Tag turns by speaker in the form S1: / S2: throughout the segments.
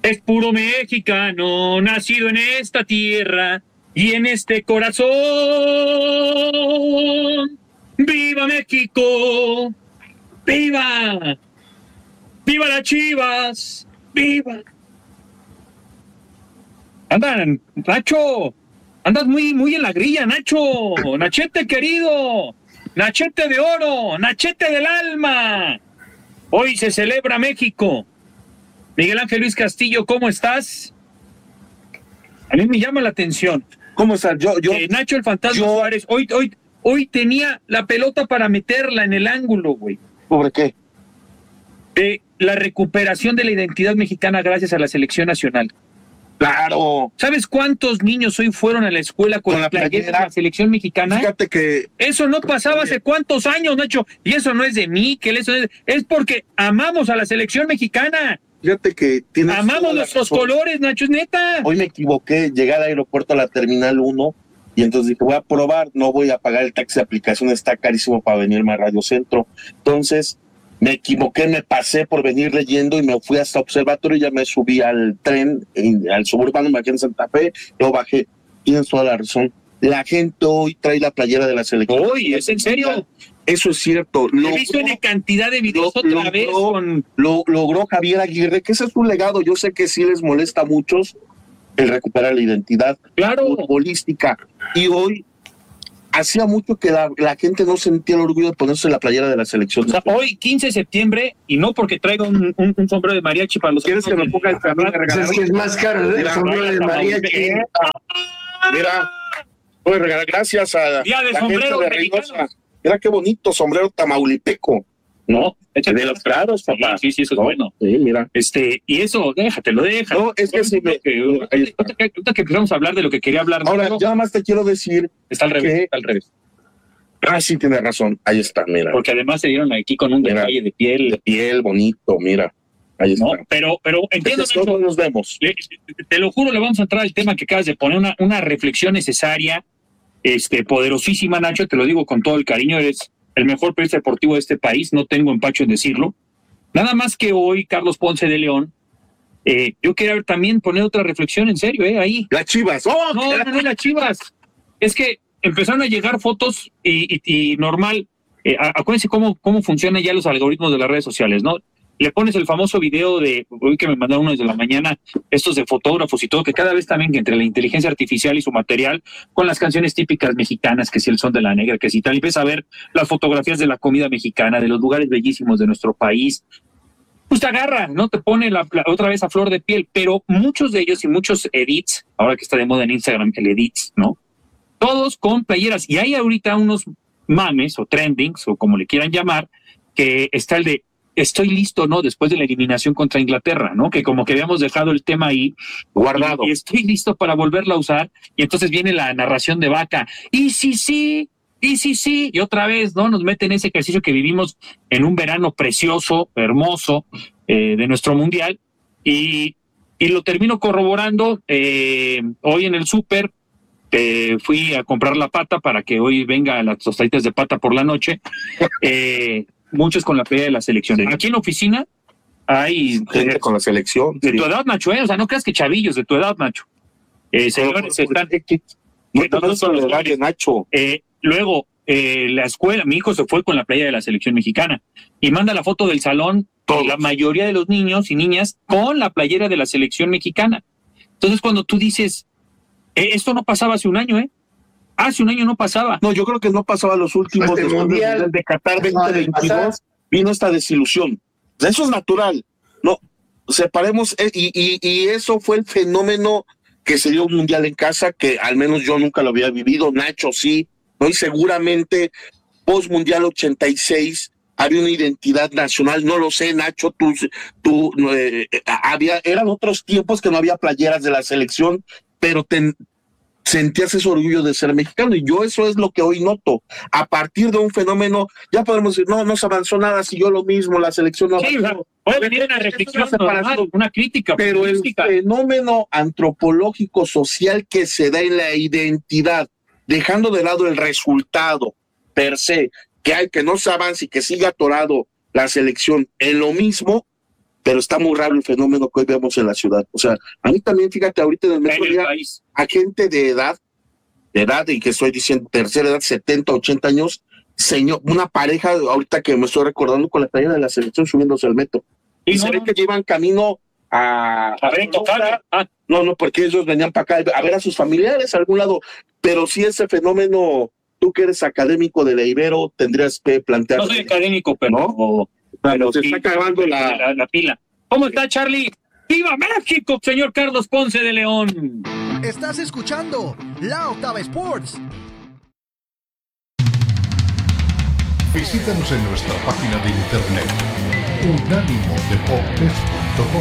S1: Es puro mexicano, nacido en esta tierra y en este corazón. ¡Viva México! ¡Viva! ¡Viva las Chivas! ¡Viva! Andan, Nacho, andas muy en la grilla, Nacho. Nachete querido, Nachete de oro, Nachete del alma. Hoy se celebra México. Miguel Ángel Luis Castillo, ¿cómo estás? A mí me llama la atención.
S2: ¿Cómo estás?
S1: Nacho el Fantasma Suárez, hoy tenía la pelota para meterla en el ángulo, güey.
S2: ¿Sobre qué?
S1: De la recuperación de la identidad mexicana gracias a la selección nacional.
S2: Claro.
S1: ¿Sabes cuántos niños hoy fueron a la escuela con la playera de la selección mexicana?
S2: Fíjate que
S1: eso no pasaba hace cuántos años, Nacho. Y eso no es de Mikel, es porque amamos a la selección mexicana.
S2: Fíjate que
S1: amamos nuestros colores, Nacho, es neta.
S2: Hoy me equivoqué, llegué al aeropuerto a la Terminal 1 y entonces dije, voy a probar, no voy a pagar el taxi de aplicación, está carísimo para venirme a Radio Centro. Entonces me equivoqué, me pasé por venir leyendo y me fui hasta Observatorio y ya me subí al tren, al suburbano, me bajé en Santa Fe, luego bajé. Tienes toda la razón. La gente hoy trae la playera de la selección.
S1: Hoy, ¿es en serio?
S2: Eso es cierto.
S1: He visto en cantidad de videos otra vez.
S2: Logró Javier Aguirre, que ese es un legado. Yo sé que sí les molesta a muchos el recuperar la identidad futbolística. Y hoy hacía mucho que la gente no sentía el orgullo de ponerse la playera de la selección.
S1: O sea, hoy, 15 de septiembre, y no porque traiga un sombrero de mariachi para los...
S2: ¿Quieres que me ponga el camino?
S3: Es que es más caro, el sombrero de mariachi.
S2: Mira, voy a regalar gracias a
S1: Día de
S2: la
S1: sombrero
S2: gente de Reynosa. Mira qué bonito sombrero tamaulipeco.
S1: No,
S2: de los claros, papá.
S1: Sí, eso es bueno.
S2: Sí, mira.
S1: Y eso, déjatelo.
S2: No, es que sí
S1: ahorita que empezamos a hablar de lo que quería hablar.
S2: Ahora, yo nada más te quiero decir.
S1: Está al revés,
S2: Sí, tienes razón. Ahí está, mira.
S1: Porque además se dieron aquí con un detalle de piel.
S2: De piel, bonito, mira. Ahí está.
S1: No, pero entiendo,
S2: Nacho, todos nos vemos.
S1: Te lo juro, le vamos a entrar al tema que acabas de poner, una reflexión necesaria, poderosísima, Nacho, te lo digo con todo el cariño, eres el mejor periodista deportivo de este país, no tengo empacho en decirlo. Nada más que hoy, Carlos Ponce de León, yo quería también poner otra reflexión en serio, ahí.
S2: Las Chivas.
S1: No, las Chivas. Es que empezaron a llegar fotos y normal, acuérdense cómo funcionan ya los algoritmos de las redes sociales, ¿no? Le pones el famoso video de, hoy que me mandaron uno desde la mañana, estos de fotógrafos y todo, que cada vez también que entre la inteligencia artificial y su material, con las canciones típicas mexicanas, que si el son de la negra, que si tal, y empieza a ver las fotografías de la comida mexicana, de los lugares bellísimos de nuestro país, pues te agarra, ¿no? Te pone otra vez a flor de piel, pero muchos de ellos y muchos edits, ahora que está de moda en Instagram, el edits, ¿no? Todos con playeras, y hay ahorita unos mames o trendings, o como le quieran llamar, que está el de estoy listo, ¿no? Después de la eliminación contra Inglaterra, ¿no? Que como que habíamos dejado el tema ahí
S2: guardado.
S1: Y estoy listo para volverla a usar. Y entonces viene la narración de Vaca. Y sí. Y otra vez, ¿no? Nos meten ese ejercicio que vivimos en un verano precioso, hermoso, de nuestro mundial. Y lo termino corroborando hoy en el súper. Fui a comprar la pata para que hoy venga las tostaditas de pata por la noche. Muchos con la pelea de la selección. Aquí en la oficina hay
S2: gente con la selección.
S1: De tu edad, Nacho, O sea, no creas que chavillos de tu edad, Nacho. Señores, están...
S2: Nacho.
S1: Luego, la escuela, mi hijo se fue con la playa de la selección mexicana y manda la foto del salón, la mayoría de los niños y niñas con la playera de la selección mexicana. Entonces, cuando tú dices, esto no pasaba hace un año, Hace un año no pasaba.
S2: No, yo creo que no pasaba los últimos mundial de Qatar 2022. Vino esta desilusión. Eso es natural. No, separemos. Y eso fue el fenómeno que se dio un mundial en casa, que al menos yo nunca lo había vivido. Nacho sí. ¿No? Y seguramente post-mundial 86 había una identidad nacional. No lo sé, Nacho. Eran otros tiempos que no había playeras de la selección, pero sentías ese orgullo de ser mexicano, y yo eso es lo que hoy noto. A partir de un fenómeno, ya podemos decir, no se avanzó nada, siguió lo mismo, la selección no avanzó.
S1: Puede venir una reflexión, una crítica.
S2: Pero el fenómeno antropológico social que se da en la identidad, dejando de lado el resultado per se, que no se avance y que siga atorado la selección en lo mismo, pero está muy raro el fenómeno que hoy vemos en la ciudad. O sea, a mí también, fíjate, ahorita en el metro a gente de edad, y que estoy diciendo tercera edad, 70, 80 años, señor, una pareja, ahorita que me estoy recordando con la playera de la selección subiéndose al metro. Y se ve que llevan camino a ver, tocar. No, porque ellos venían para acá a ver a sus familiares a algún lado, pero sí ese fenómeno, tú que eres académico de la Ibero, tendrías que plantear.
S1: No soy académico, pero... ¿no?
S2: Pero se está acabando la
S1: pila. ¿Cómo está, Charlie? ¡Viva México, señor Carlos Ponce de León!
S4: Estás escuchando La Octava Sports.
S5: Visítanos en nuestra página de internet unánimodeportes.com.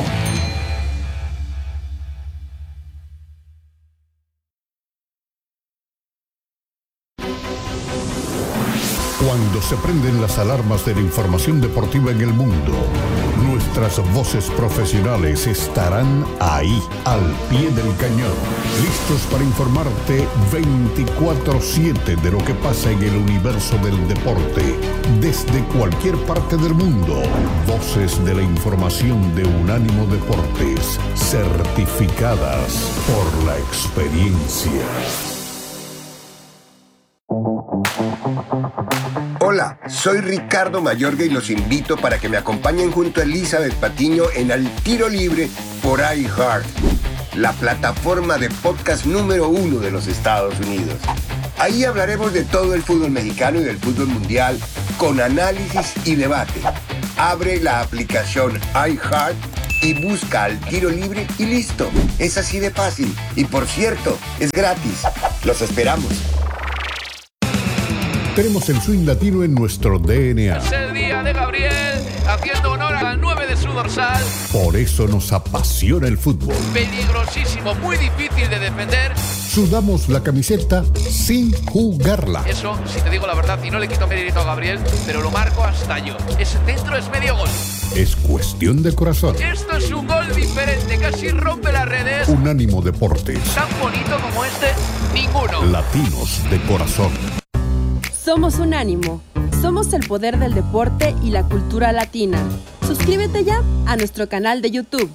S5: Cuando se prenden las alarmas de la información deportiva en el mundo, nuestras voces profesionales estarán ahí, al pie del cañón, listos para informarte 24/7 de lo que pasa en el universo del deporte, desde cualquier parte del mundo. Voces de la información de Unánimo Deportes, certificadas por la experiencia.
S6: Hola, soy Ricardo Mayorga y los invito para que me acompañen junto a Elizabeth Patiño en Al Tiro Libre por iHeart, la plataforma de podcast número 1 de los Estados Unidos. Ahí hablaremos de todo el fútbol mexicano y del fútbol mundial con análisis y debate. Abre la aplicación iHeart y busca Al Tiro Libre y listo. Es así de fácil. Y por cierto, es gratis. Los esperamos.
S5: Tenemos el swing latino en nuestro DNA.
S7: Es el día de Gabriel, haciendo honor al 9 de su dorsal.
S5: Por eso nos apasiona el fútbol.
S7: Peligrosísimo, muy difícil de defender.
S5: Sudamos la camiseta sin jugarla.
S7: Eso, si te digo la verdad, y no le quito mérito a Gabriel, pero lo marco hasta yo. Ese centro es medio gol.
S5: Es cuestión de corazón.
S7: Esto es un gol diferente, casi rompe las redes.
S5: Unánimo Deportes.
S7: Tan bonito como este, ninguno.
S5: Latinos de corazón.
S8: Somos Unánimo. Somos el poder del deporte y la cultura latina. Suscríbete ya a nuestro canal de YouTube.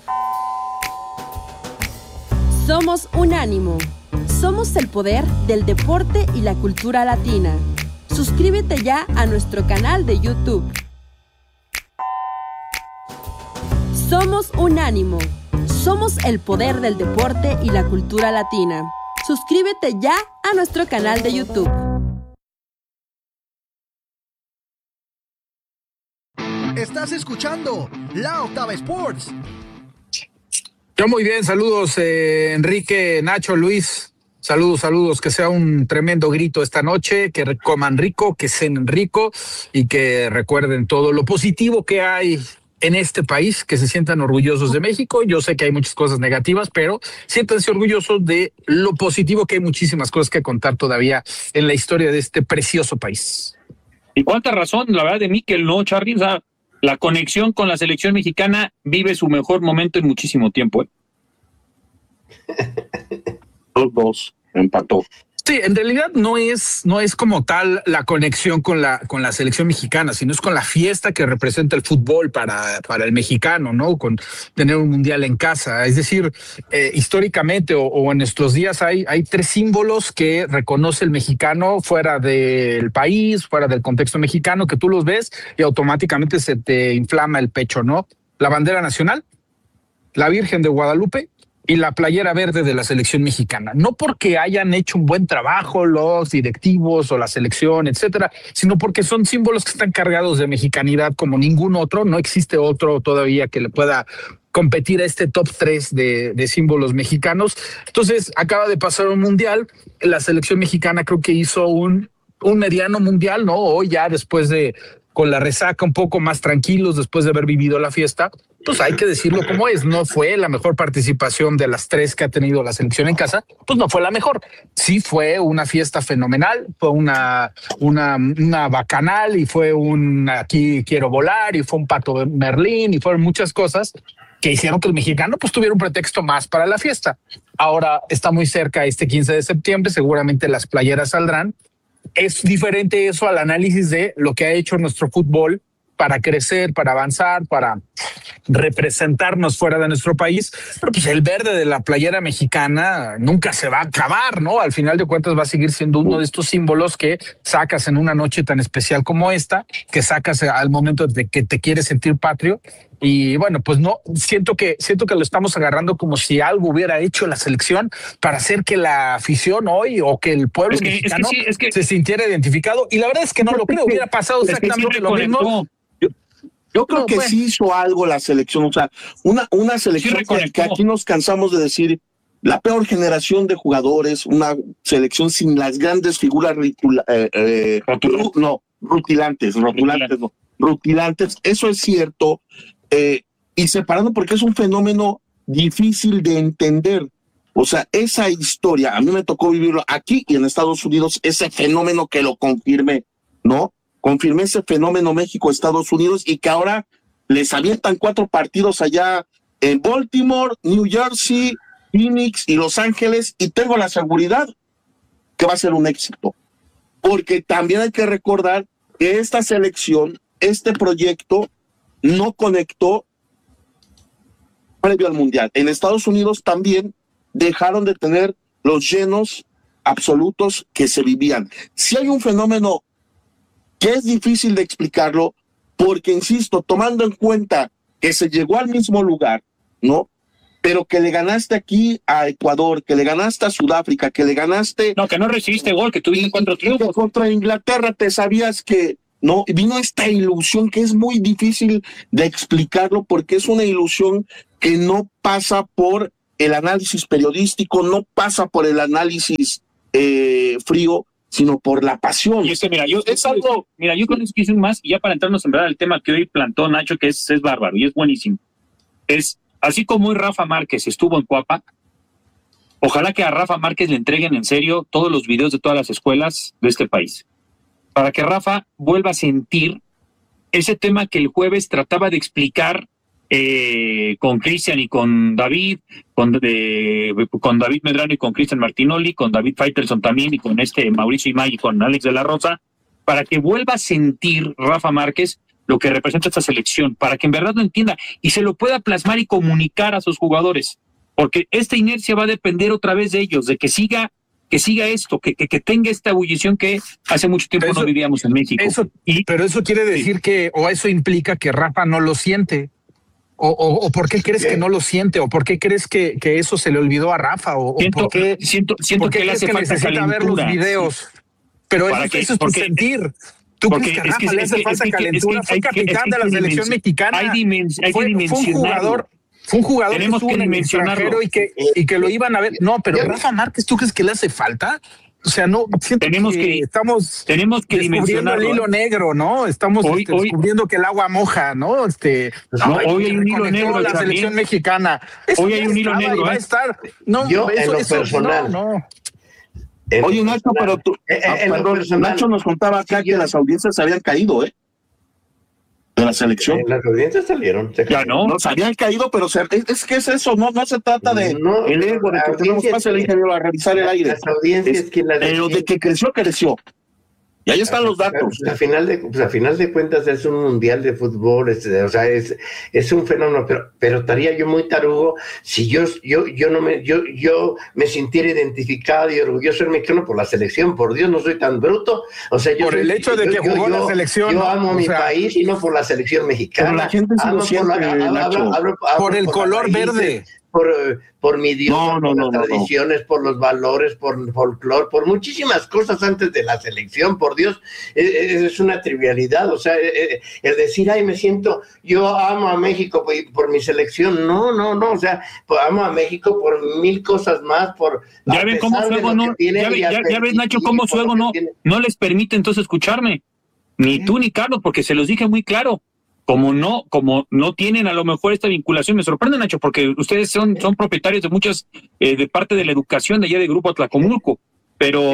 S8: Somos Unánimo. Somos el poder del deporte y la cultura latina. Suscríbete ya a nuestro canal de YouTube. Somos Unánimo. Somos el poder del deporte y la cultura latina. Suscríbete ya a nuestro canal de YouTube.
S4: Estás escuchando La Octava Sports.
S9: Yo muy bien, saludos Enrique, Nacho, Luis, saludos, que sea un tremendo grito esta noche, que coman rico, que cenen rico y que recuerden todo lo positivo que hay en este país, que se sientan orgullosos de México. Yo sé que hay muchas cosas negativas, pero siéntanse orgullosos de lo positivo, que hay muchísimas cosas que contar todavía en la historia de este precioso país.
S1: Y cuánta razón, la verdad, de Mikel, ¿no, Charly? O sea, la conexión con la selección mexicana vive su mejor momento en muchísimo tiempo.
S2: Los dos, empató.
S9: Sí, en realidad no es como tal la conexión con la selección mexicana, sino es con la fiesta que representa el fútbol para el mexicano, ¿no? Con tener un mundial en casa. Es decir, históricamente o en nuestros días hay 3 símbolos que reconoce el mexicano fuera del país, fuera del contexto mexicano, que tú los ves y automáticamente se te inflama el pecho, ¿no? La bandera nacional, la Virgen de Guadalupe y la playera verde de la selección mexicana. No porque hayan hecho un buen trabajo los directivos o la selección, etcétera, sino porque son símbolos que están cargados de mexicanidad como ningún otro. No existe otro todavía que le pueda competir a este top 3 de símbolos mexicanos. Entonces, acaba de pasar un mundial. La selección mexicana creo que hizo un mediano mundial, ¿no? Hoy ya después de, con la resaca un poco más tranquilos, después de haber vivido la fiesta, pues hay que decirlo como es. No fue la mejor participación de las 3 que ha tenido la selección en casa, pues no fue la mejor. Sí fue una fiesta fenomenal, fue una bacanal y fue un aquí quiero volar y fue un pato Merlín y fueron muchas cosas que hicieron que el mexicano pues tuviera un pretexto más para la fiesta. Ahora está muy cerca este 15 de septiembre, seguramente las playeras saldrán. Es diferente eso al análisis de lo que ha hecho nuestro fútbol para crecer, para avanzar, para representarnos fuera de nuestro país, pero pues el verde de la playera mexicana nunca se va a acabar, ¿no? Al final de cuentas va a seguir siendo uno de estos símbolos que sacas en una noche tan especial como esta, que sacas al momento de que te quieres sentir patrio. Y bueno, pues no, siento que lo estamos agarrando como si algo hubiera hecho la selección para hacer que la afición hoy o que el pueblo mexicano se sintiera identificado. Y la verdad es que no lo creo, hubiera pasado exactamente lo mismo.
S2: Yo creo que sí hizo algo la selección, o sea, una selección que aquí nos cansamos de decir, la peor generación de jugadores, una selección sin las grandes figuras rutilantes, eso es cierto, y separando porque es un fenómeno difícil de entender. O sea, esa historia, a mí me tocó vivirlo aquí y en Estados Unidos, ese fenómeno que lo confirmé, ¿no? Confirmé ese fenómeno México-Estados Unidos y que ahora les avientan 4 partidos allá en Baltimore, New Jersey, Phoenix y Los Ángeles, y tengo la seguridad que va a ser un éxito. Porque también hay que recordar que esta selección, este proyecto, no conectó previo al Mundial. En Estados Unidos también dejaron de tener los llenos absolutos que se vivían. Si hay un fenómeno que es difícil de explicarlo, porque, insisto, tomando en cuenta que se llegó al mismo lugar, ¿no? Pero que le ganaste aquí a Ecuador, que le ganaste a Sudáfrica, que le ganaste...
S1: No, que no recibiste gol, que tuviste 4 triunfos.
S2: Contra Inglaterra te sabías que, ¿no? Vino esta ilusión que es muy difícil de explicarlo, porque es una ilusión que no pasa por el análisis periodístico, no pasa por el análisis frío, sino por la pasión.
S1: Y es que, yo con eso quise más, y ya para entrarnos en verdad al tema que hoy plantó Nacho, que es bárbaro y es buenísimo. Es, así como hoy Rafa Márquez estuvo en Cuapa, ojalá que a Rafa Márquez le entreguen en serio todos los videos de todas las escuelas de este país, para que Rafa vuelva a sentir ese tema que el jueves trataba de explicar con Cristian y con David, con David Medrano y con Cristian Martinoli, con David Faitelson también y con Mauricio Imay y con Alex de la Rosa, para que vuelva a sentir Rafa Márquez lo que representa esta selección, para que en verdad lo entienda y se lo pueda plasmar y comunicar a sus jugadores, porque esta inercia va a depender otra vez de ellos, de que siga esto, que tenga esta ebullición que hace mucho tiempo no vivíamos en México.
S9: Pero eso quiere decir o eso implica que Rafa no lo siente. ¿O por qué crees que no lo siente? ¿O por qué crees que eso se le olvidó a Rafa?
S1: Siento que le hace falta
S9: necesita ver los videos. Pero eso es tu sentir. ¿Tú crees que a Rafa le hace falta calentura? Fue capitán de la selección mexicana. Fue un jugador que estuvo en el extranjero y que lo iban a ver. No, pero Rafa Márquez, ¿tú crees que le hace falta? O sea, no,
S1: tenemos que
S9: descubriendo el hilo negro, ¿no? Estamos descubriendo que el agua moja, ¿no?
S1: Hoy hay un hilo negro
S9: la selección mexicana.
S1: Hoy hay un hilo negro.
S9: Va a estar. No,
S3: yo en lo personal.
S9: No.
S2: Oye, Nacho, pero tú, Nacho nos contaba acá que las audiencias se habían caído, de la selección.
S3: Las audiencias salieron.
S2: Ya no, se habían caído, pero es que es eso, no se trata de el ego, de que tenemos pase el ingeniero a revisar el aire.
S3: Las audiencias
S2: pero de que creció. Y ahí están los datos.
S3: A final de cuentas es un mundial de fútbol, o sea, es un fenómeno, pero estaría yo muy tarugo si yo me sintiera identificado y orgulloso del mexicano por la selección. Por Dios, no soy tan bruto. O sea,
S9: por el hecho de que jugó la selección.
S3: Yo amo mi país y no por la selección mexicana.
S2: Pero la gente sí lo siente,
S9: por el color verde.
S3: Por mi idioma, por las tradiciones, por los valores, por el folclore, por muchísimas cosas antes de la selección, por Dios, es una trivialidad, o sea, el decir, yo amo a México por mi selección, no, o sea, amo a México por 1000 cosas más,
S1: ya ven cómo su ego ya ves, Nacho, cómo su ego no les permite entonces escucharme, ni tú ni Carlos, porque se los dije muy claro. Como no tienen a lo mejor esta vinculación, me sorprende, Nacho, porque ustedes son propietarios de muchas, de parte de la educación de allá de Grupo Atlacomulco, pero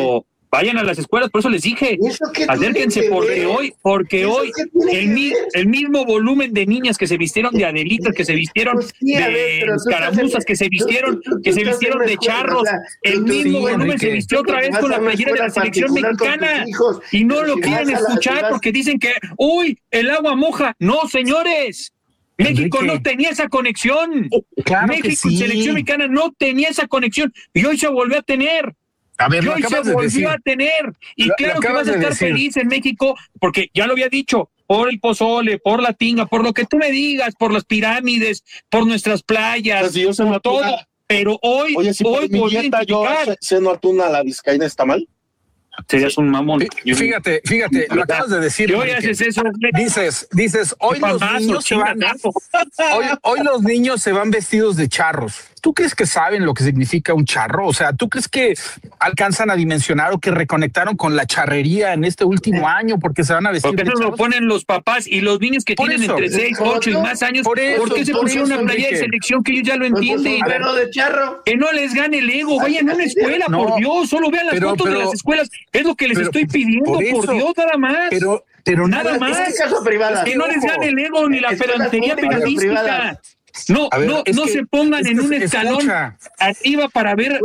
S1: Vayan a las escuelas, por eso les dije, acérquense, porque hoy el mismo volumen de niñas que se vistieron de Adelitas, que se vistieron de escaramuzas, que se vistieron de charros, el mismo volumen se vistió otra vez con la playera de la selección mexicana, y no lo quieren escuchar porque dicen que, uy, el agua moja. No, señores. México no tenía esa conexión.
S9: Claro
S1: México y selección mexicana no tenía esa conexión, y hoy se volvió a tener.
S9: A ver,
S1: y hoy se volvió a tener. Y claro que vas a estar feliz en México, porque ya lo había dicho, por el pozole, por la tinga, por lo que tú me digas, por las pirámides, por nuestras playas, por todo. Pero hoy,
S2: oye, si por mi dieta yo ceno atún a la vizcaína, ¿está mal?
S1: Serías un mamón.
S9: Fíjate, lo acabas de decir.
S1: Hoy haces eso.
S9: Dices, hoy los niños se van. Hoy los niños se van vestidos de charros. ¿Tú crees que saben lo que significa un charro? O sea, ¿tú crees que alcanzan a dimensionar o que reconectaron con la charrería en este último año porque se van a vestir?
S1: Porque eso lo ponen los papás y los niños que tienen entre 6, 8 y más años. ¿Por qué se pusieron una playa de selección que ellos ya lo entienden?
S3: De charro.
S1: Que no les gane el ego. Vayan a una escuela, por Dios. Solo vean las fotos de las escuelas. Es lo que les estoy pidiendo, por Dios, nada más.
S9: Pero
S1: nada más. Que no les gane el ego ni la pedantería periodística. No se pongan en un escalón arriba para ver.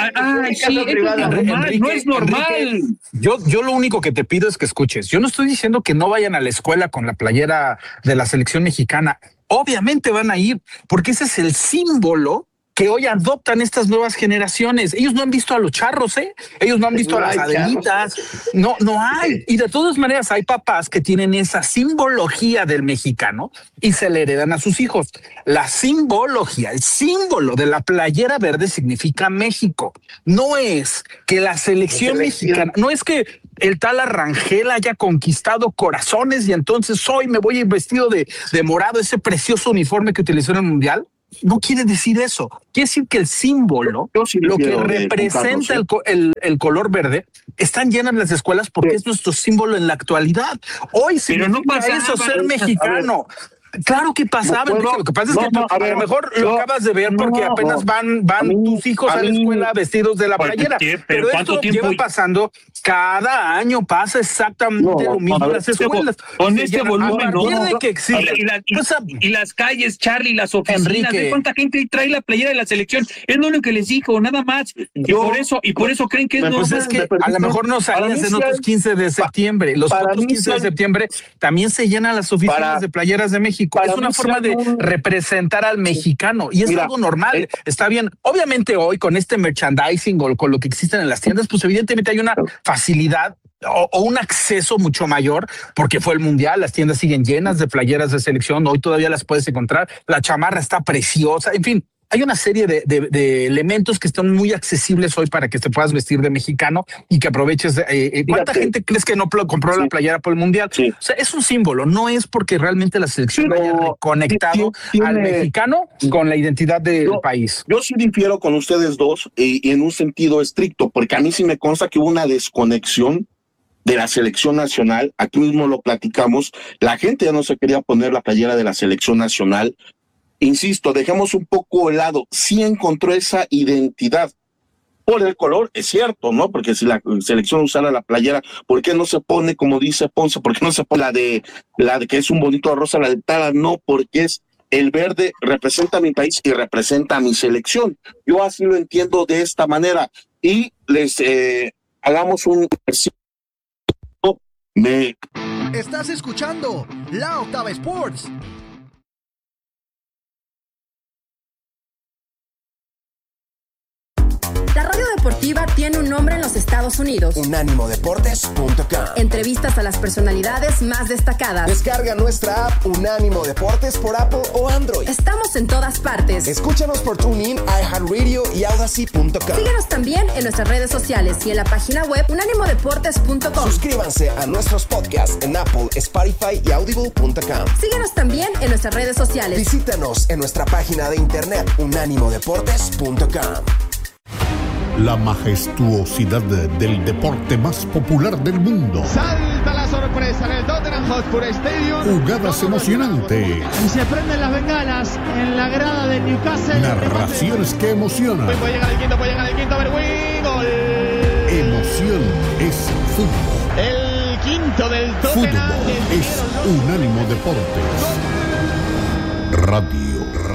S1: No es normal.
S9: Yo lo único que te pido es que escuches. Yo no estoy diciendo que no vayan a la escuela con la playera de la selección mexicana. Obviamente van a ir, porque ese es el símbolo que hoy adoptan estas nuevas generaciones. Ellos no han visto a los charros, ellos no han visto a las Adelitas. No hay. Y de todas maneras hay papás que tienen esa simbología del mexicano y se le heredan a sus hijos. La simbología, el símbolo de la playera verde significa México. No es que la selección mexicana, no es que el tal Arrangel haya conquistado corazones y entonces hoy me voy a ir vestido de morado, ese precioso uniforme que utilizó en el Mundial. No quiere decir eso. Quiere decir que el símbolo, lo que representa el color verde, están llenas las escuelas porque es nuestro símbolo en la actualidad. Hoy significa eso, ser mexicano. Claro que pasaba, lo que pasa es que a lo mejor lo acabas de ver porque apenas van tus hijos a la escuela vestidos de la playera. Pero esto lleva pasando cada año, pasa exactamente lo mismo en las escuelas.
S1: Con este volumen,
S9: que existe.
S1: Y las calles, Charlie, las oficinas, ¿de cuánta gente trae la playera de la selección? Es lo único que les dijo, nada más. Y por eso creen que es normal.
S9: Pues es que a lo mejor no salías en otros 15 de septiembre. Los otros 15 de septiembre también se llenan las oficinas de playeras de México. Es una forma de representar al mexicano y es algo normal. Está bien. Obviamente hoy con este merchandising o con lo que existen en las tiendas, pues evidentemente hay una facilidad o un acceso mucho mayor porque fue el Mundial. Las tiendas siguen llenas de playeras de selección. Hoy todavía las puedes encontrar. La chamarra está preciosa. En fin, hay una serie de elementos que están muy accesibles hoy para que te puedas vestir de mexicano y que aproveches. ¿Cuánta gente crees que no compró la playera por el Mundial? Sí. O sea, es un símbolo, no es porque realmente la selección haya reconectado al mexicano con la identidad del país.
S2: Yo sí difiero con ustedes dos y en un sentido estricto, porque a mí sí me consta que hubo una desconexión de la selección nacional. Aquí mismo lo platicamos. La gente ya no se quería poner la playera de la selección nacional. Insisto, dejemos un poco de lado, sí encontró esa identidad por el color, es cierto, ¿no? Porque si la selección usara la playera, ¿por qué no se pone, como dice Ponce, por qué no se pone la de que es un bonito rosa, la de Tala? No, porque es el verde, representa a mi país y representa a mi selección. Yo así lo entiendo de esta manera. Y les hagamos un...
S4: Estás escuchando La Octava Sports.
S8: La radio deportiva tiene un nombre en los Estados Unidos.
S10: Unánimodeportes.com.
S8: Entrevistas a las personalidades más destacadas.
S10: Descarga nuestra app Unánimo Deportes por Apple o Android.
S8: Estamos en todas partes.
S10: Escúchanos por TuneIn, iHeartRadio y Audacy.com.
S8: Síguenos también en nuestras redes sociales y en la página web unánimodeportes.com.
S10: Suscríbanse a nuestros podcasts en Apple, Spotify y Audible.com.
S8: Síguenos también en nuestras redes sociales.
S10: Visítanos en nuestra página de internet unánimodeportes.com.
S5: La majestuosidad del deporte más popular del mundo.
S11: Salta la sorpresa en el Tottenham Hotspur Stadium.
S5: Jugadas emocionantes.
S11: Y se prenden las bengalas en la grada de Newcastle.
S5: Narraciones que emocionan.
S11: Puede llegar el quinto, a ver, gol.
S5: Emoción es fútbol.
S11: El quinto del Tottenham.
S5: Fútbol es Unánimo Deportes. Radio.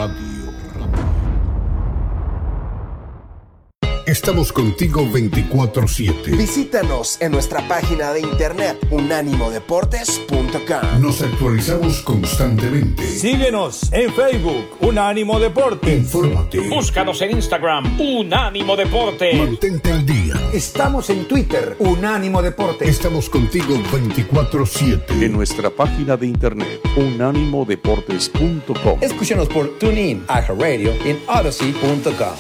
S5: Estamos contigo 24/7.
S10: Visítanos en nuestra página de internet unánimodeportes.com.
S5: Nos actualizamos constantemente.
S12: Síguenos en Facebook, Unánimo Deportes.
S5: Infórmate.
S12: Búscanos en Instagram, Unánimo Deportes.
S5: Mantente al día.
S10: Estamos en Twitter, Unánimo Deportes.
S5: Estamos contigo 24/7.
S13: En nuestra página de internet, unánimodeportes.com.
S14: Escúchanos por TuneIn, iHeartRadio en Odyssey.com.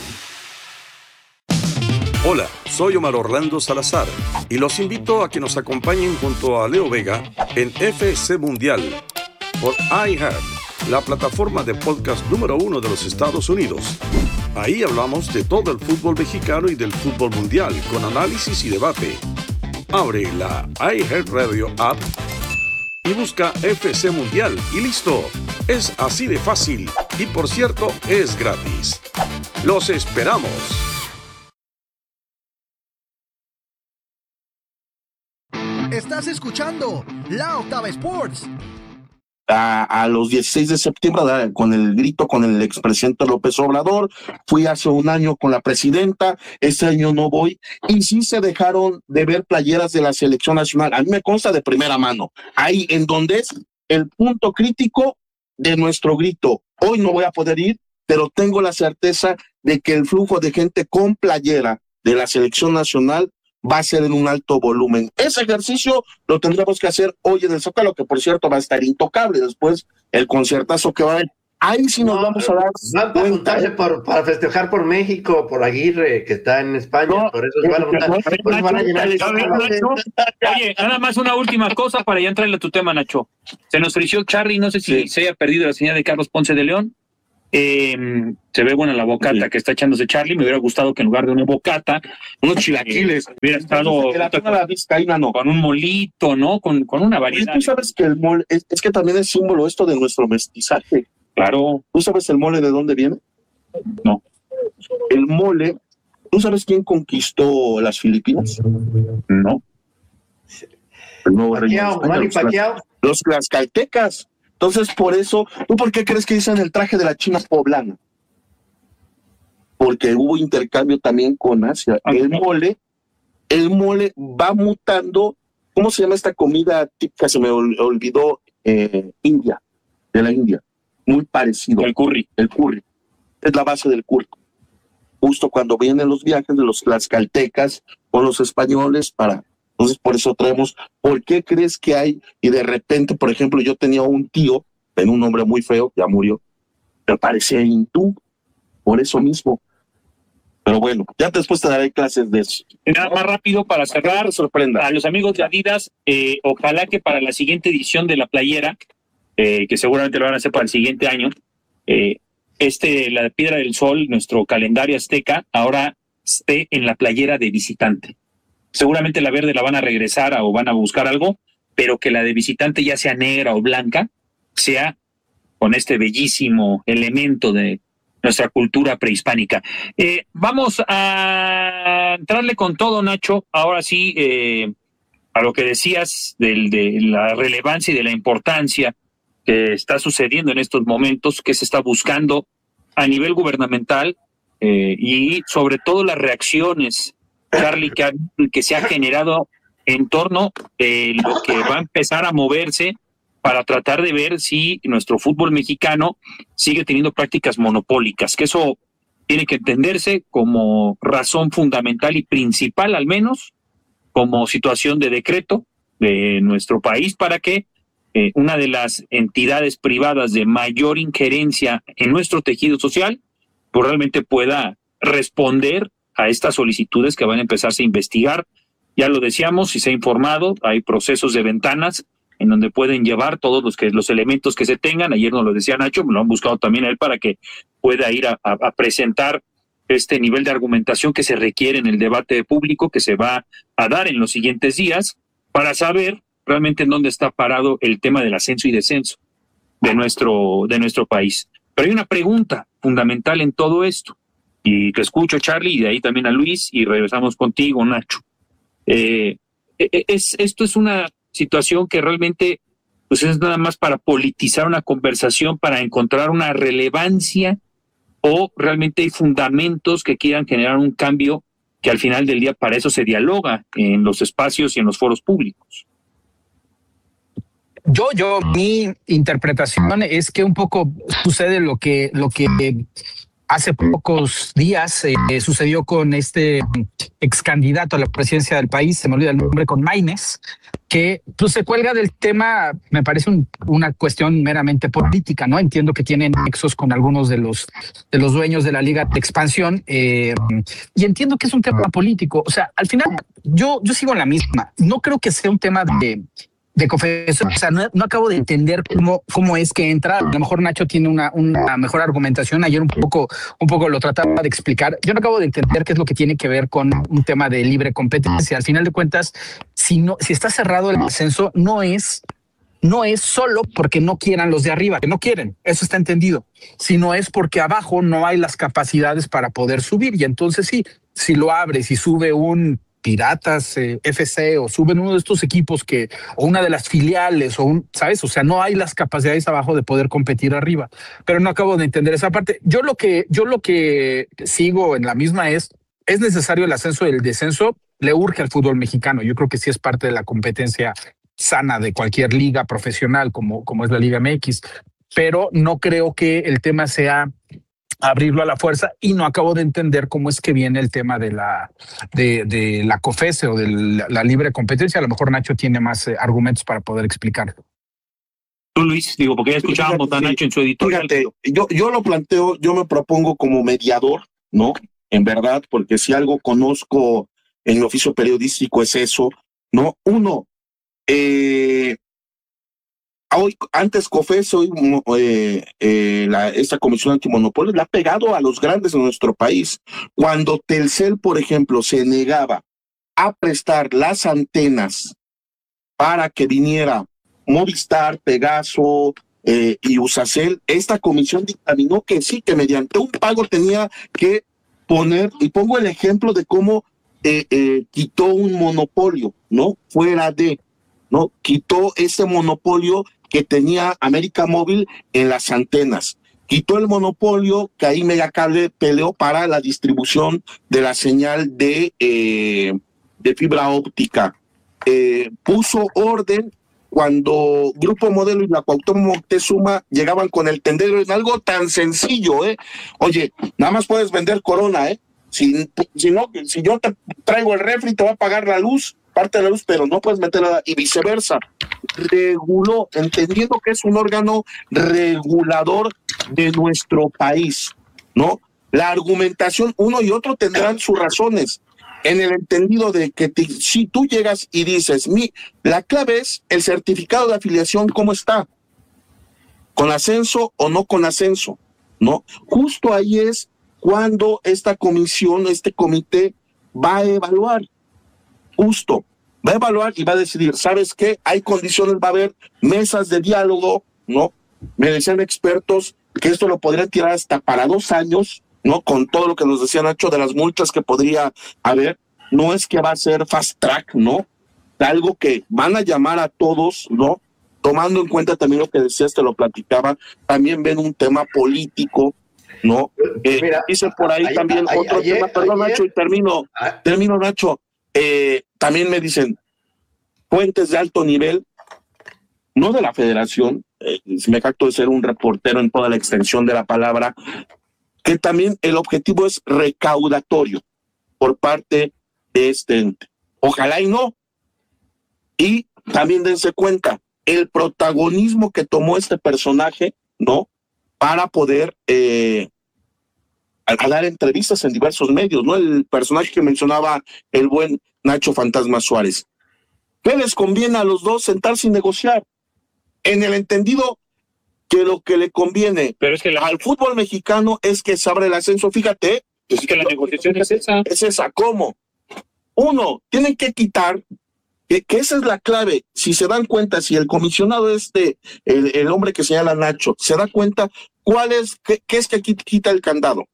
S15: Hola, soy Omar Orlando Salazar y los invito a que nos acompañen junto a Leo Vega en FC Mundial por iHeart, la plataforma de podcast número 1 de los Estados Unidos. Ahí hablamos de todo el fútbol mexicano y del fútbol mundial con análisis y debate. Abre la iHeart Radio app y busca FC Mundial y listo. Es así de fácil y, por cierto, es gratis. ¡Los esperamos!
S4: Estás escuchando La Octava Sports.
S2: A los 16 de septiembre, con el grito con el expresidente López Obrador, fui hace un año con la presidenta, este año no voy, y sí se dejaron de ver playeras de la selección nacional. A mí me consta de primera mano, ahí en donde es el punto crítico de nuestro grito. Hoy no voy a poder ir, pero tengo la certeza de que el flujo de gente con playera de la selección nacional va a ser en un alto volumen. Ese ejercicio lo tendremos que hacer hoy en el Zócalo, que por cierto va a estar intocable después el conciertazo que va a haber. Ahí sí nos vamos a dar
S3: cuenta. Para festejar por México, por Aguirre, que está en España, por eso van a llenar el Zócalo.
S1: Oye, nada más una última cosa para ya entrarle a tu tema, Nacho. Se nos frició Charlie, no sé si se haya perdido la señal de Carlos Ponce de León. Se ve buena la bocata que está echándose Charlie. Me hubiera gustado que en lugar de una bocata, unos chilaquiles, hubiera estado con un molito, ¿no? Con una variedad.
S2: Tú sabes que el mole es que también es símbolo esto de nuestro mestizaje.
S1: Claro.
S2: ¿Tú sabes el mole de dónde viene?
S1: No.
S2: El mole, ¿tú sabes quién conquistó las Filipinas?
S1: No.
S2: El nuevo los tlaxcaltecas. Entonces, por eso, ¿tú por qué crees que dicen el traje de la China poblana? Porque hubo intercambio también con Asia. El mole va mutando. ¿Cómo se llama esta comida típica? Se me olvidó, India, de la India. Muy parecido.
S1: El curry.
S2: El curry. Es la base del curry. Justo cuando vienen los viajes de los tlaxcaltecas con los españoles Entonces, por eso traemos, ¿por qué crees que hay? Y de repente, por ejemplo, yo tenía un tío, era un hombre muy feo, ya murió, pero parecía hindú, por eso mismo. Pero bueno, ya después te daré clases de eso.
S1: Nada más rápido para cerrar,
S2: sorprenda
S1: a los amigos de Adidas, ojalá que para la siguiente edición de la playera, que seguramente lo van a hacer para el siguiente año, la Piedra del Sol, nuestro calendario azteca, ahora esté en la playera de visitante. Seguramente la verde la van a regresar o van a buscar algo, pero que la de visitante ya sea negra o blanca, sea con este bellísimo elemento de nuestra cultura prehispánica. Vamos a entrarle con todo, Nacho, ahora sí, a lo que decías de la relevancia y de la importancia que está sucediendo en estos momentos, que se está buscando a nivel gubernamental y sobre todo las reacciones, Charlie, que se ha generado en torno a lo que va a empezar a moverse para tratar de ver si nuestro fútbol mexicano sigue teniendo prácticas monopólicas, que eso tiene que entenderse como razón fundamental y principal, al menos, como situación de decreto de nuestro país, para que una de las entidades privadas de mayor injerencia en nuestro tejido social, pues realmente pueda responder a estas solicitudes que van a empezarse a investigar. Ya lo decíamos, si se ha informado, hay procesos de ventanas en donde pueden llevar todos los elementos que se tengan. Ayer nos lo decía Nacho, me lo han buscado también a él para que pueda ir a presentar este nivel de argumentación que se requiere en el debate público que se va a dar en los siguientes días para saber realmente en dónde está parado el tema del ascenso y descenso de nuestro país. Pero hay una pregunta fundamental en todo esto. Y te escucho, Charlie, y de ahí también a Luis, y regresamos contigo, Nacho. esto es una situación que realmente pues es nada más para politizar una conversación, para encontrar una relevancia, o realmente hay fundamentos que quieran generar un cambio que al final del día para eso se dialoga en los espacios y en los foros públicos.
S9: Mi interpretación es que un poco sucede lo que hace pocos días sucedió con este ex candidato a la presidencia del país, se me olvida el nombre, con Maínez, que pues, se cuelga del tema. Me parece una cuestión meramente política, ¿no? Entiendo que tienen nexos con algunos de los dueños de la Liga de Expansión, y entiendo que es un tema político. O sea, al final yo sigo en la misma. No creo que sea un tema de confesión. O sea, no acabo de entender cómo es que entra. A lo mejor Nacho tiene una mejor argumentación. Ayer un poco lo trataba de explicar. Yo no acabo de entender qué es lo que tiene que ver con un tema de libre competencia. Al final de cuentas, si está cerrado el ascenso, no es solo porque no quieran los de arriba, que no quieren, eso está entendido, sino es porque abajo no hay las capacidades para poder subir. Y entonces sí, si lo abres y sube un Piratas FC o suben uno de estos equipos o una de las filiales ¿sabes? O sea, no hay las capacidades abajo de poder competir arriba, pero no acabo de entender esa parte. Yo lo que sigo en la misma es necesario el ascenso y el descenso, le urge al fútbol mexicano. Yo creo que sí es parte de la competencia sana de cualquier liga profesional como es la Liga MX, pero no creo que el tema sea abrirlo a la fuerza, y no acabo de entender cómo es que viene el tema de la COFESE o de la libre competencia. A lo mejor Nacho tiene más argumentos para poder explicarlo.
S1: Tú, Luis, porque ya escuchábamos a Nacho en su editorial.
S2: Fíjate, yo lo planteo, yo me propongo como mediador, ¿no? En verdad, porque si algo conozco en el oficio periodístico es eso, ¿no? Uno, hoy, antes COFESE, hoy esta Comisión Antimonopolio le ha pegado a los grandes de nuestro país. Cuando Telcel, por ejemplo, se negaba a prestar las antenas para que viniera Movistar, Pegaso y Usacell, esta comisión dictaminó que sí, que mediante un pago tenía que poner, y pongo el ejemplo de cómo quitó un monopolio, ¿no? Fuera de, ¿no? Quitó ese monopolio que tenía América Móvil en las antenas. Quitó el monopolio que ahí Megacable peleó para la distribución de la señal de fibra óptica. Puso orden cuando Grupo Modelo y la Cuauhtémoc Moctezuma llegaban con el tendero en algo tan sencillo, Oye, nada más puedes vender Corona, Si yo te traigo el refri, te va a pagar la luz, parte de la luz, pero no puedes meter nada, y viceversa. Reguló, entendiendo que es un órgano regulador de nuestro país, ¿no? La argumentación, uno y otro tendrán sus razones, en el entendido de que si tú llegas y dices, la clave es el certificado de afiliación, ¿cómo está? ¿Con ascenso o no con ascenso? ¿No? Justo ahí es cuando esta comisión, este comité va a evaluar. Justo, va a evaluar y va a decidir, ¿sabes qué? Hay condiciones, va a haber mesas de diálogo, ¿no? Me decían expertos que esto lo podrían tirar hasta para 2 años, ¿no? Con todo lo que nos decía Nacho de las multas que podría haber. No es que va a ser fast track, ¿no? Algo que van a llamar a todos, ¿no? Tomando en cuenta también lo que decías, te lo platicaba, también ven un tema político, ¿no? Mira, dice por ahí también otro tema, perdón Nacho, y termino Nacho, también me dicen fuentes de alto nivel, no de la federación, me jacto de ser un reportero en toda la extensión de la palabra, que también el objetivo es recaudatorio por parte de este ente. Ojalá y no. Y también dense cuenta, el protagonismo que tomó este personaje, ¿no? Para poder a dar entrevistas en diversos medios, ¿no? El personaje que mencionaba el buen Nacho Fantasma Suárez. ¿Qué les conviene a los dos? Sentarse y negociar. En el entendido que lo que le conviene al fútbol mexicano es que se abra el ascenso. Fíjate.
S1: Es que la negociación es esa.
S2: Es esa. ¿Cómo? Uno, tienen que quitar, que esa es la clave. Si se dan cuenta, si el comisionado el hombre que señala Nacho, se da cuenta, ¿qué es que quita el candado?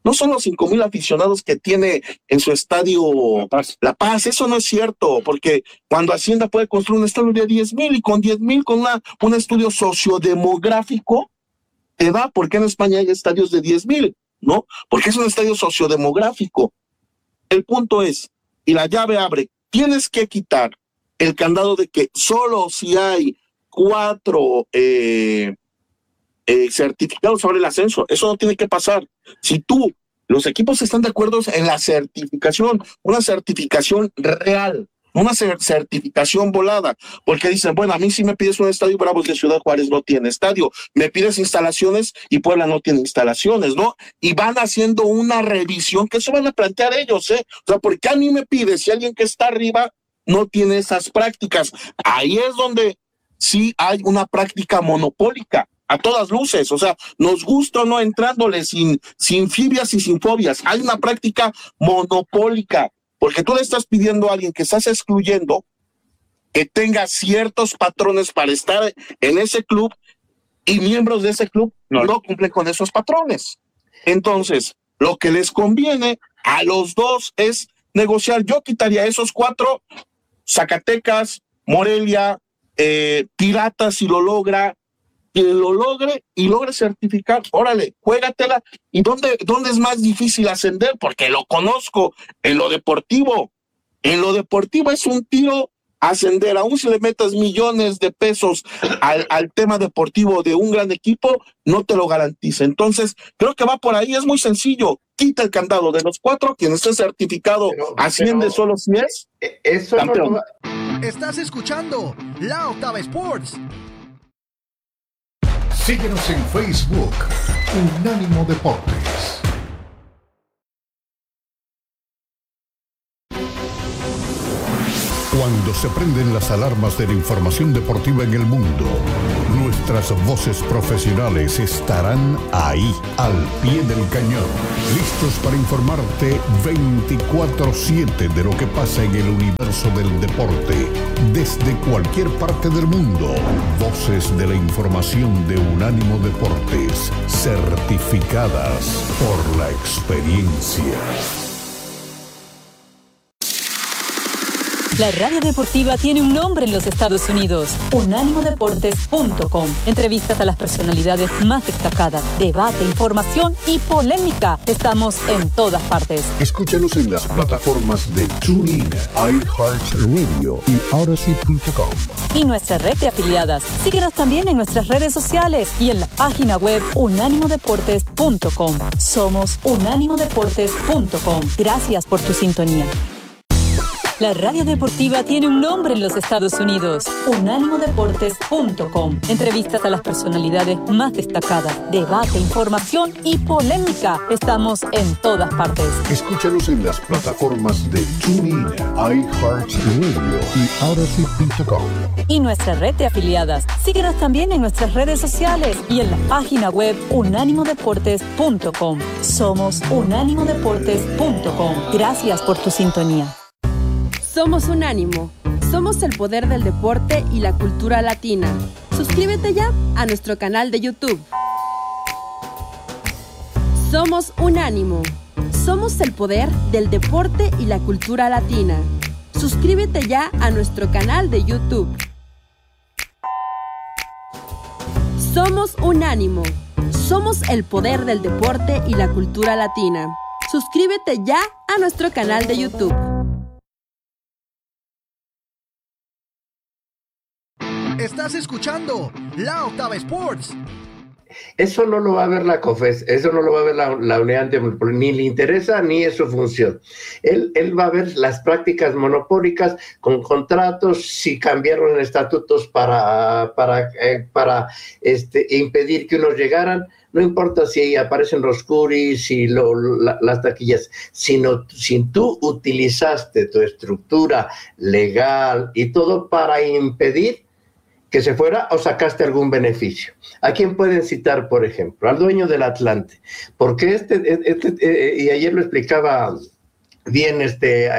S2: no son los 5,000 aficionados que tiene en su estadio La Paz. Eso no es cierto, porque cuando Hacienda puede construir un estadio de 10,000 y con 10,000, con un estudio sociodemográfico, te da. ¿Por qué en España hay estadios de 10,000? ¿No? Porque es un estadio sociodemográfico. El punto es, y la llave abre, tienes que quitar el candado de que solo si hay 4 certificados sobre el ascenso. Eso no tiene que pasar. Si los equipos están de acuerdo en la certificación, una certificación real, una certificación volada, porque dicen, bueno, a mí si me pides un estadio, Bravos de Ciudad Juárez no tiene estadio, me pides instalaciones y Puebla no tiene instalaciones, ¿no? Y van haciendo una revisión, que eso van a plantear ellos, O sea, ¿por qué a mí me pides si alguien que está arriba no tiene esas prácticas? Ahí es donde sí hay una práctica monopólica, a todas luces, o sea, nos gusta o no, entrándole sin fibias y sin fobias, hay una práctica monopólica, porque tú le estás pidiendo a alguien que estás excluyendo que tenga ciertos patrones para estar en ese club y miembros de ese club no cumplen con esos patrones. Entonces, lo que les conviene a los dos es negociar. Yo quitaría esos 4, Zacatecas, Morelia, Piratas, si lo logra, quien lo logre y logre certificar, órale, juégatela. ¿Y dónde es más difícil ascender? Porque lo conozco, en lo deportivo. En lo deportivo es un tiro ascender, aún si le metas millones de pesos al tema deportivo de un gran equipo, no te lo garantiza. Entonces, creo que va por ahí, es muy sencillo. Quita el candado de los 4, quien esté certificado asciende solo si es
S3: eso
S2: campeón.
S4: Estás escuchando La Octava Sports.
S5: Síguenos en Facebook, Unánimo Deportes. Cuando se prenden las alarmas de la información deportiva en el mundo, nuestras voces profesionales estarán ahí, al pie del cañón, listos para informarte 24/7 de lo que pasa en el universo del deporte, desde cualquier parte del mundo. Voces de la información de Unánimo Deportes, certificadas por la experiencia.
S16: La radio deportiva tiene un nombre en los Estados Unidos, unánimodeportes.com. Entrevistas a las personalidades más destacadas, debate, información y polémica. Estamos en todas partes.
S5: Escúchanos en las plataformas de TuneIn, iHeartRadio y Odyssey.com.
S16: Y nuestra red de afiliadas. Síguenos también en nuestras redes sociales y en la página web unánimodeportes.com. Somos unánimodeportes.com. Gracias por tu sintonía. La radio deportiva tiene un nombre en los Estados Unidos, unánimodeportes.com. Entrevistas a las personalidades más destacadas, debate, información y polémica. Estamos en todas partes.
S5: Escúchanos en las plataformas de TuneIn, iHeartRadio y Odyssey.com.
S16: Y nuestra red de afiliadas. Síguenos también en nuestras redes sociales y en la página web unánimodeportes.com. Somos unánimodeportes.com. Gracias por tu sintonía.
S8: Somos Unánimo. Somos el poder del deporte y la cultura latina. Suscríbete ya a nuestro canal de YouTube. Somos Unánimo. Somos el poder del deporte y la cultura latina. Suscríbete ya a nuestro canal de YouTube. Somos Unánimo. Somos el poder del deporte y la cultura latina. Suscríbete ya a nuestro canal de YouTube.
S4: Estás escuchando La Octava Sports.
S3: Eso no lo va a ver la COFES, eso no lo va a ver la unidad antimonopólio, ni le interesa ni es su función. Él va a ver las prácticas monopólicas con contratos, si cambiaron estatutos para impedir que unos llegaran. No importa si aparecen los curis, si las taquillas, sino si tú utilizaste tu estructura legal y todo para impedir que se fuera o sacaste algún beneficio. ¿A quién pueden citar, por ejemplo? Al dueño del Atlante. Porque y ayer lo explicaba bien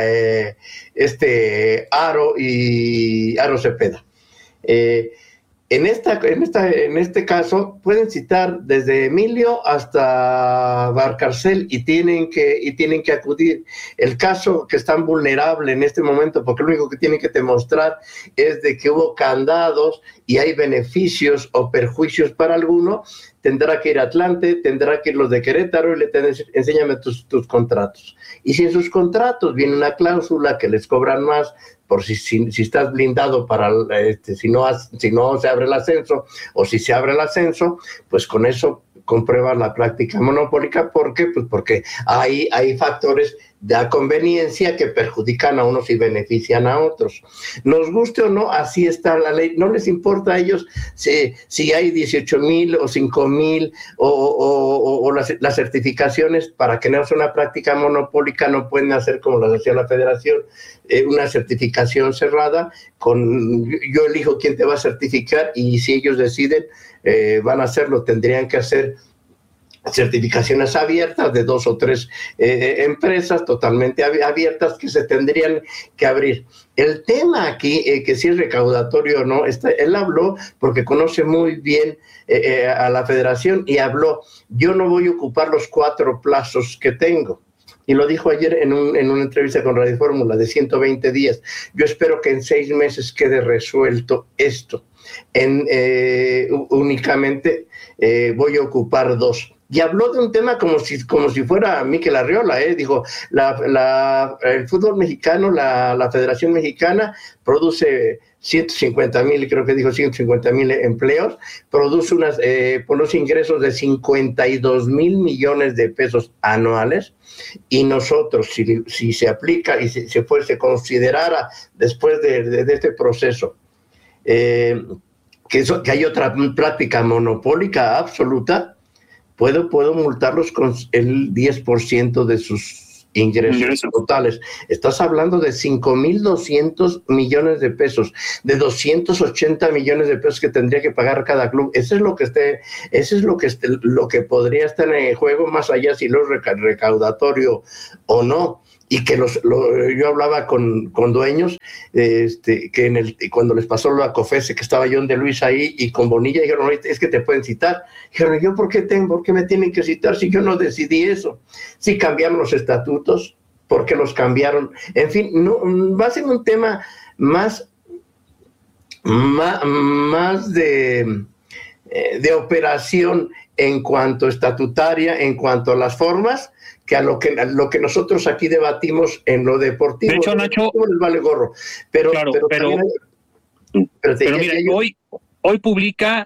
S3: Aro Cepeda. En este caso pueden citar desde Emilio hasta Valcárcel y tienen que acudir. El caso que es tan vulnerable en este momento, porque lo único que tienen que demostrar es de que hubo candados y hay beneficios o perjuicios para alguno, tendrá que ir a Atlante, tendrá que ir los de Querétaro y le enséñame tus contratos. Y si en sus contratos viene una cláusula que les cobran más, por si estás blindado para si no se abre el ascenso, o si se abre el ascenso, pues con eso compruebas la práctica monopólica. ¿Por qué? Pues porque hay factores de conveniencia que perjudican a unos y benefician a otros. Nos guste o no, así está la ley. No les importa a ellos si hay 18,000 o 5,000 o las certificaciones. Para que no sea una práctica monopólica, no pueden hacer como las hacía la Federación, una certificación cerrada. Yo elijo quién te va a certificar, y si ellos deciden van a hacerlo, tendrían que hacer certificaciones abiertas de 2 o 3 empresas totalmente abiertas que se tendrían que abrir. El tema aquí, que si es recaudatorio o no, él habló porque conoce muy bien a la Federación y habló: yo no voy a ocupar los 4 plazos que tengo. Y lo dijo ayer en una entrevista con Radio Fórmula de 120 días. Yo espero que en 6 meses quede resuelto esto. Únicamente voy a ocupar 2. Y habló de un tema como si fuera Mikel Arriola, dijo, el fútbol mexicano, la Federación Mexicana produce 150,000, creo que dijo 150,000 empleos, produce unos ingresos de 52,000 millones de pesos anuales, y nosotros, si se aplica y se considerara después de este proceso, que hay otra práctica monopólica absoluta, puedo multarlos con el 10% de sus ingresos totales. Estás hablando de 5,200 millones de pesos, de 280 millones de pesos que tendría que pagar cada club. Eso es lo que podría estar en juego, más allá si lo es recaudatorio o no. Y que yo hablaba con dueños, que cuando les pasó lo a COFESE, que estaba John de Luis ahí, y con Bonilla, dijeron, es que te pueden citar. Dijeron, ¿yo por qué me tienen que citar si yo no decidí eso? Si cambiaron los estatutos, ¿por qué los cambiaron? En fin, no, va a ser un tema más de operación en cuanto estatutaria, en cuanto a las formas, que a lo que nosotros aquí debatimos en lo deportivo.
S1: De hecho, Nacho,
S3: les vale gorro. Pero
S1: mira, hoy publica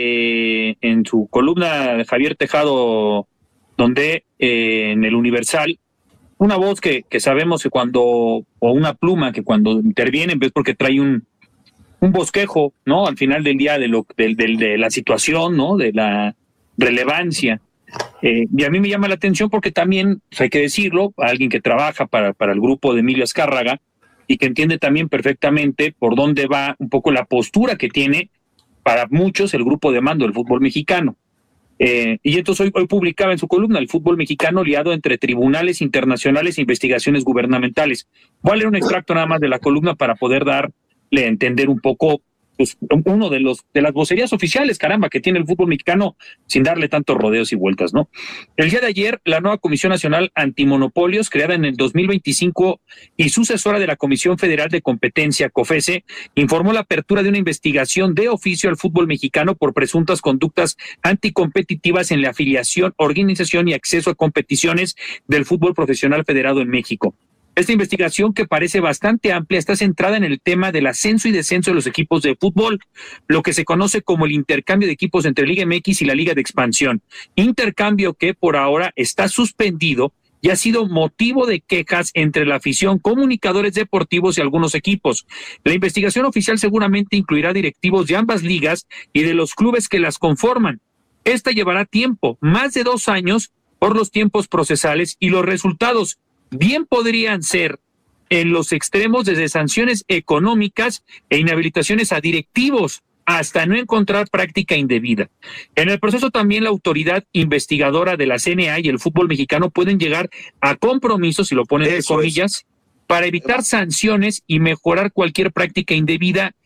S1: en su columna de Javier Tejado, donde en el Universal, una voz que sabemos que o una pluma que cuando interviene, es porque trae un bosquejo, ¿no? Al final del día de la situación, ¿no? De la relevancia. Y a mí me llama la atención porque también, hay que decirlo, alguien que trabaja para el grupo de Emilio Azcárraga y que entiende también perfectamente por dónde va un poco la postura que tiene para muchos el grupo de mando del fútbol mexicano. Y entonces hoy publicaba en su columna: el fútbol mexicano liado entre tribunales internacionales e investigaciones gubernamentales. Voy a leer un extracto nada más de la columna para poder darle a entender un poco uno de las vocerías oficiales, caramba, que tiene el fútbol mexicano, sin darle tantos rodeos y vueltas, ¿no? El día de ayer, la nueva Comisión Nacional Antimonopolios, creada en el 2025 y sucesora de la Comisión Federal de Competencia, COFESE, informó la apertura de una investigación de oficio al fútbol mexicano por presuntas conductas anticompetitivas en la afiliación, organización y acceso a competiciones del fútbol profesional federado en México. Esta investigación, que parece bastante amplia, está centrada en el tema del ascenso y descenso de los equipos de fútbol, lo que se conoce como el intercambio de equipos entre Liga MX y la Liga de Expansión. Intercambio que por ahora está suspendido y ha sido motivo de quejas entre la afición, comunicadores deportivos y algunos equipos. La investigación oficial seguramente incluirá directivos de ambas ligas y de los clubes que las conforman. Esta llevará tiempo, más de 2 años, por los tiempos procesales, y los resultados bien podrían ser en los extremos, desde sanciones económicas e inhabilitaciones a directivos hasta no encontrar práctica indebida. En el proceso también la autoridad investigadora de la CNA y el fútbol mexicano pueden llegar a compromisos, si lo ponen entre comillas, para evitar sanciones y mejorar cualquier práctica indebida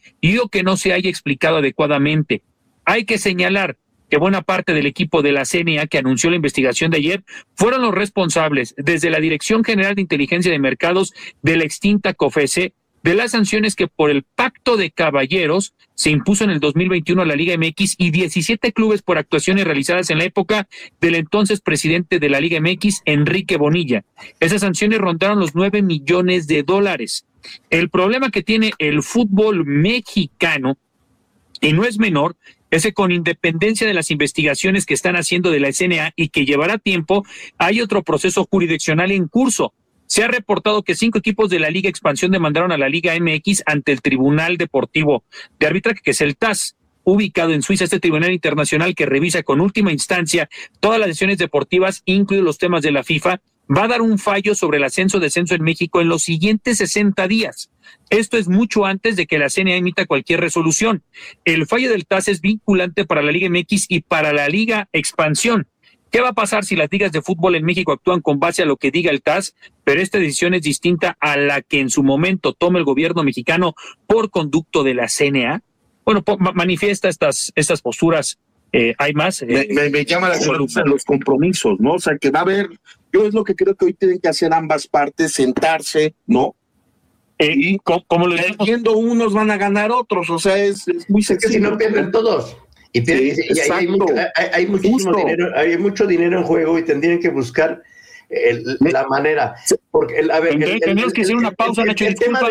S1: y o que no se haya explicado adecuadamente. Hay que señalar que buena parte del equipo de la CNA que anunció la investigación de ayer fueron los responsables, desde la Dirección General de Inteligencia de Mercados de la extinta COFESE, de las sanciones que por el Pacto de Caballeros se impuso en el 2021 a la Liga MX y 17 clubes por actuaciones realizadas en la época del entonces presidente de la Liga MX, Enrique Bonilla. Esas sanciones rondaron los $9 millones. El problema que tiene el fútbol mexicano, y no es menor, es que con independencia de las investigaciones que están haciendo de la CNA y que llevará tiempo, hay otro proceso jurisdiccional en curso. Se ha reportado que 5 equipos de la Liga Expansión demandaron a la Liga MX ante el Tribunal Deportivo de Arbitraje, que es el TAS, ubicado en Suiza, este tribunal internacional que revisa con última instancia todas las decisiones deportivas, incluidos los temas de la FIFA. Va a dar un fallo sobre el ascenso-descenso en México en los siguientes 60 días. Esto es mucho antes de que la CNA emita cualquier resolución. El fallo del TAS es vinculante para la Liga MX y para la Liga Expansión. ¿Qué va a pasar si las ligas de fútbol en México actúan con base a lo que diga el TAS, pero esta decisión es distinta a la que en su momento tome el gobierno mexicano por conducto de la CNA? Bueno, manifiesta estas posturas. Hay más.
S2: Me llama la atención los compromisos, ¿no? O sea, que va a haber, yo es lo que creo que hoy tienen que hacer ambas partes, sentarse, ¿no? Y
S1: como lo
S2: perdiendo unos van a ganar otros, o sea, es muy sencillo.
S3: Es que si no pierden todos. Y hay muchísimo dinero, hay mucho dinero en juego y tendrían que buscar la manera. Porque, a ver,
S1: tenemos que hacer una pausa, Nacho.
S3: El tema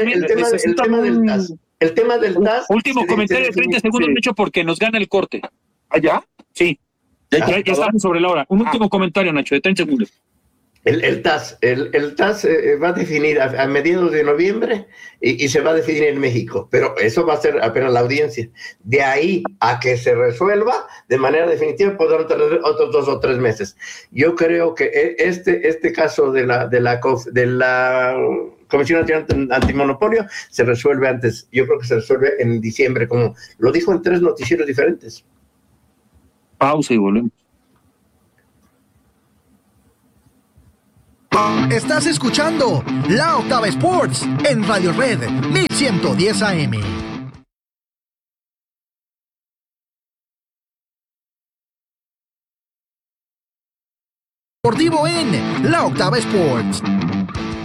S3: del TAS.
S1: Último comentario de 30 segundos, Nacho, porque nos gana el corte.
S2: ¿Allá?
S1: Sí. Ya estamos sobre la hora. Un último comentario, Nacho, de 30 segundos.
S3: El TAS va a definir a mediados de noviembre y se va a definir en México, pero eso va a ser apenas la audiencia. De ahí a que se resuelva de manera definitiva podrán tener otros 2 o 3 meses. Yo creo que este caso de la Comisión Nacional Antimonopolio se resuelve antes. Yo creo que se resuelve en diciembre, como lo dijo en 3 noticieros diferentes.
S1: Pausa y volvemos.
S4: Estás escuchando La Octava Sports en Radio Red 1110 AM. Deportivo en La Octava Sports.